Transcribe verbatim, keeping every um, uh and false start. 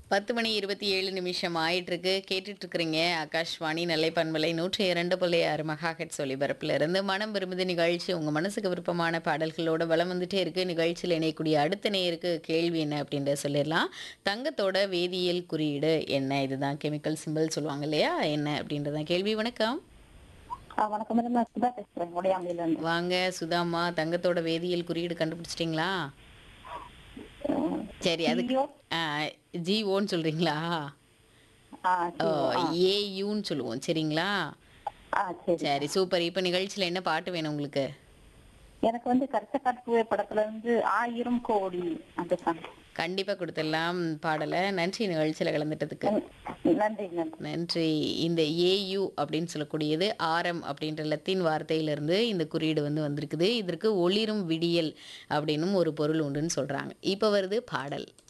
பத்து மணி இருபத்தி ஏழு நிமிஷம் ஆயிட்டிருக்கு. கேட்டுட்டு இருக்கிறீங்க ஆகாஷ்வாணி நெல்லை பண்பலை நூற்று இரண்டு புள்ளி ஆறு மெகாஹெர்ட்ஸ் ஒலிபரப்புல இருந்து மனம் விரும்புது நிகழ்ச்சி உங்க மனசுக்கு விருப்பமான பாடல்களோட வலம் வந்துட்டே இருக்கு. நிகழ்ச்சியில் இணையக்கூடிய அடுத்த நேயருக்கு கேள்வி என்ன அப்படின்றத சொல்லிடலாம். தங்கத்தோட வேதியியல் குறியீடு என்ன? இதுதான் கெமிக்கல் சிம்பிள் சொல்லுவாங்க இல்லையா? என்ன அப்படின்றதான் கேள்வி. வணக்கம். ஆ வணக்கம் மேடம். நான் சுதா பேசுறேன் உடையாமையில இருந்து. வாங்க சுதாம்மா, தங்கத்தோட வேதியியல் குறியீடு கண்டுபிடிச்சிட்டிங்களா? சரி, அதுக்கு ஜியோ ஆ, ஜிஓன்னு சொல்றீங்களா? ஆ ஓ, ஜியோ ஆ ஏயுன்னு சொல்லுவோம். சரிங்களா? ஆ சரி. சரி, சூப்பர். இப்ப நிகழ்ச்சியில என்ன பாட்டு வேணும் உங்களுக்கு? எனக்கு வந்து கருத்த காட்டுவே படத்துல இருந்து ஆயிரம் கோடி அந்த சாங். கண்டிப்பா குடுத்துடலாம் பாடல. நன்றி நிகழ்ச்சியில கலந்துட்டதுக்கு. நன்றி நன்றி. நன்றி. இந்த ஏயு அப்படின்னு சொல்லக்கூடியது ஆரம் அப்படின்ற லத்தீன் வார்த்தையிலிருந்து இந்த குறியீடு வந்து வந்திருக்குது. இதற்கு ஒளிரும் விடியல் அப்படின்னும் ஒரு பொருள் உண்டுன்னு சொல்றாங்க. இப்ப வருது பாடல்.